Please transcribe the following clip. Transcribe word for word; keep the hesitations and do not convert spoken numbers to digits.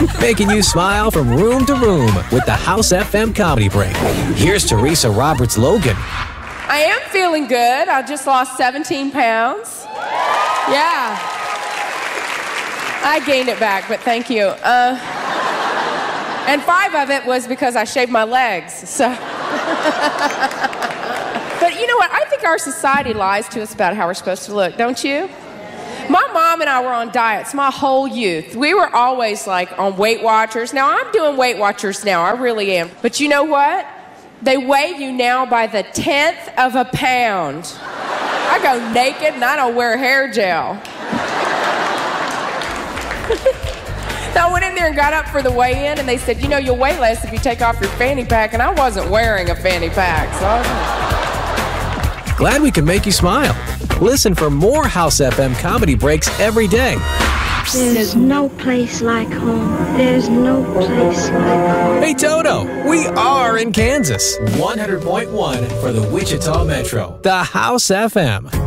Making you smile from room to room with the House F M Comedy Break. Here's Teresa Roberts Logan. I am feeling good. I just lost seventeen pounds. Yeah. I gained it back, but thank you. Uh, and five of it was because I shaved my legs, so. But you know what? I think our society lies to us about how we're supposed to look, don't you? My mom and I were on diets my whole youth. We were always like on Weight Watchers. Now I'm doing Weight Watchers now, I really am. But you know what? They weigh you now by the tenth of a pound. I go naked and I don't wear hair gel. Now, I went in there and got up for the weigh-in, and they said, you know, you'll weigh less if you take off your fanny pack, and I wasn't wearing a fanny pack, so I was... Glad we can make you smile. Listen for more House F M Comedy Breaks every day. There's no place like home. There's no place like home. Hey, Toto, we are in Kansas. one hundred point one for the Wichita Metro. The House F M.